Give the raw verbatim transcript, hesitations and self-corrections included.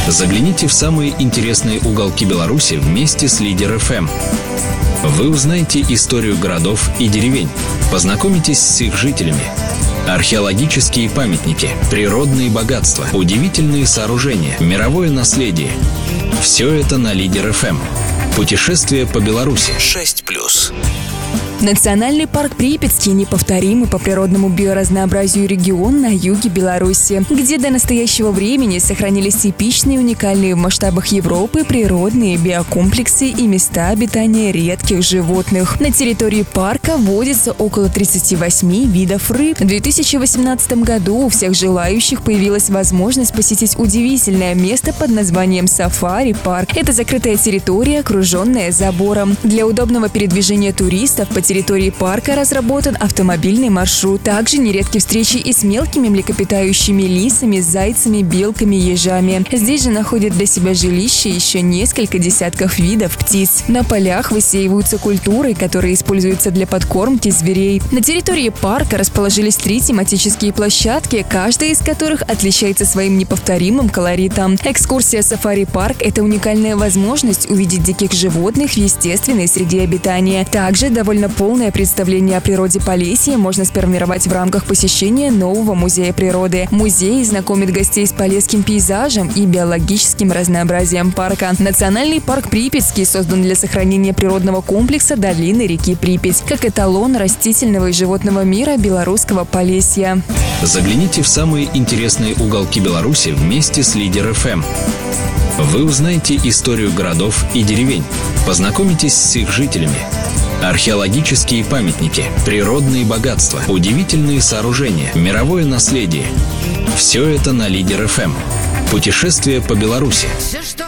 Загляните в самые интересные уголки Беларуси вместе с Лидер эф эм. Вы узнаете историю городов и деревень, познакомитесь с их жителями. Археологические памятники, природные богатства, удивительные сооружения, мировое наследие. Все это на Лидер эф эм. Путешествие по Беларуси. шесть плюс. Национальный парк Припятский – неповторимый по природному биоразнообразию регион на юге Беларуси, где до настоящего времени сохранились типичные уникальные в масштабах Европы природные биокомплексы и места обитания редких животных. На территории парка водится около тридцати восьми видов рыб. В две тысячи восемнадцатом году у всех желающих появилась возможность посетить удивительное место под названием Сафари-парк. Это закрытая территория, окруженная забором. Для удобного передвижения туристов по территории парка разработан автомобильный маршрут. Также нередки встречи и с мелкими млекопитающими лисами, зайцами, белками, ежами. Здесь же находят для себя жилище еще несколько десятков видов птиц. На полях высеиваются культуры, которые используются для подкормки зверей. На территории парка расположились три тематические площадки, каждая из которых отличается своим неповторимым колоритом. Экскурсия «Сафари-парк» – это уникальная возможность увидеть диких животных в естественной среде обитания. Также довольно полное представление о природе Полесья можно сформировать в рамках посещения нового музея природы. Музей знакомит гостей с полесским пейзажем и биологическим разнообразием парка. Национальный парк Припятский создан для сохранения природного комплекса долины реки Припять, как эталон растительного и животного мира белорусского Полесья. Загляните в самые интересные уголки Беларуси вместе с Лидер эф эм. Вы узнаете историю городов и деревень, познакомитесь с их жителями. Археологические памятники, природные богатства, удивительные сооружения, мировое наследие. Все это на Лидер эф эм. Путешествие по Беларуси.